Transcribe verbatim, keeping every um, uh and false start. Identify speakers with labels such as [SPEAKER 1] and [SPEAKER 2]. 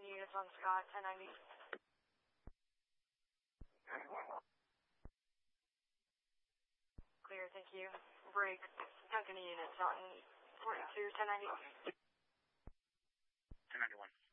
[SPEAKER 1] units on Scott, ten ninety. Clear, thank you. Break. Duncan units on forty-two, ten ninety.
[SPEAKER 2] ten ninety-one.